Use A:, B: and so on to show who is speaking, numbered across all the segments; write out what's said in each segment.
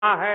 A: है।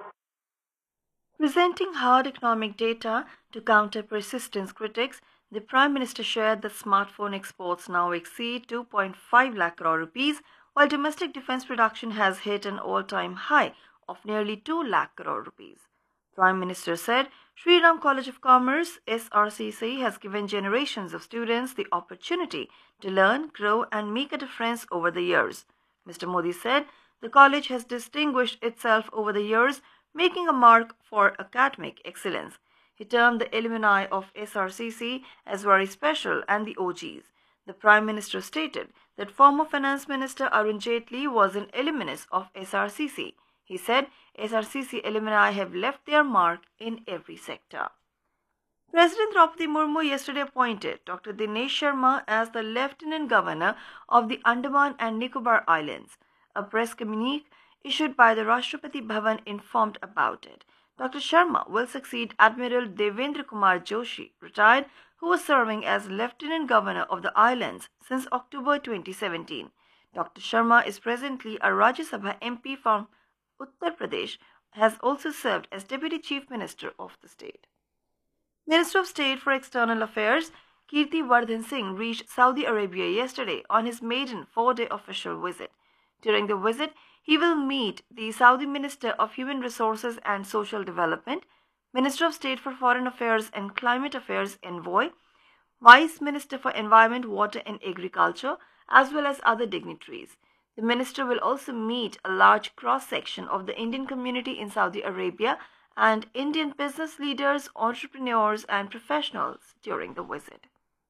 B: Presenting hard economic data to counter persistent critics, the Prime Minister shared that smartphone exports now exceed 2.5 lakh crore rupees, while domestic defense production has hit an all-time high of nearly 2 lakh crore rupees. Prime Minister said Sri Ram College of Commerce (SRCC) has given generations of students the opportunity to learn, grow and make a difference over the years. Mr. Modi said the college has distinguished itself over the years, making a mark for academic excellence. He termed the alumni of SRCC as very special and the OGs. The Prime Minister stated that former Finance Minister Arun Jaitley was an alumnus of SRCC. He said SRCC alumni have left their mark in every sector. President Draupadi Murmu yesterday appointed Dr. Dinesh Sharma as the Lieutenant Governor of the Andaman and Nicobar Islands. A press communique issued by the Rashtrapati Bhavan informed about it. Dr. Sharma will succeed Admiral Devendra Kumar Joshi, retired, who was serving as Lieutenant Governor of the islands since October 2017. Dr. Sharma is presently a Rajya Sabha MP from Uttar Pradesh, has also served as Deputy Chief Minister of the state. Minister of State for External Affairs Kirti Vardhan Singh reached Saudi Arabia yesterday on his maiden four-day official visit. During the visit, he will meet the Saudi Minister of Human Resources and Social Development, Minister of State for Foreign Affairs and Climate Affairs Envoy, Vice Minister for Environment, Water and Agriculture, as well as other dignitaries. The minister will also meet a large cross-section of the Indian community in Saudi Arabia and Indian business leaders, entrepreneurs and professionals during the visit.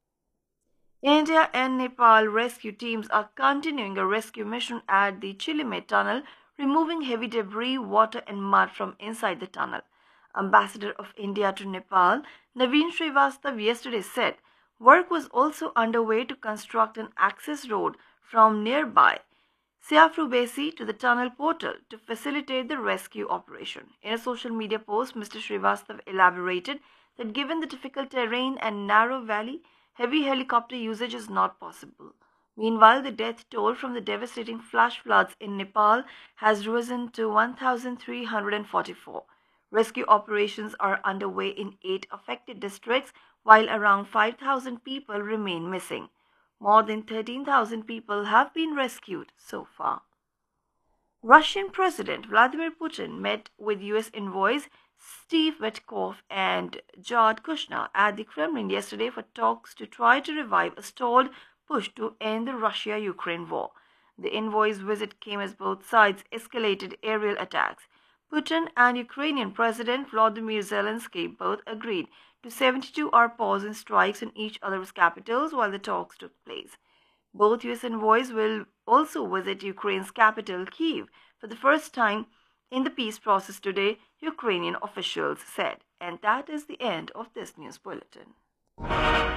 B: India and Nepal rescue teams are continuing a rescue mission at the Chilime tunnel, removing heavy debris, water and mud from inside the tunnel. Ambassador of India to Nepal, Naveen Srivastav, yesterday said work was also underway to construct an access road from nearby Siafrubesi to the tunnel portal to facilitate the rescue operation. In a social media post, Mr. Srivastav elaborated that given the difficult terrain and narrow valley, heavy helicopter usage is not possible. Meanwhile, the death toll from the devastating flash floods in Nepal has risen to 1,344. Rescue operations are underway in 8 affected districts, while around 5,000 people remain missing. More than 13,000 people have been rescued so far. Russian President Vladimir Putin met with US envoys Steve Witkoff and Jared Kushner at the Kremlin yesterday for talks to try to revive a stalled push to end the Russia-Ukraine war. The envoys' visit came as both sides escalated aerial attacks. Putin and Ukrainian President Volodymyr Zelensky both agreed to 72-hour pause in strikes in each other's capitals while the talks took place. Both US envoys will also visit Ukraine's capital, Kyiv, for the first time in the peace process today, Ukrainian officials said. And that is the end of this news bulletin.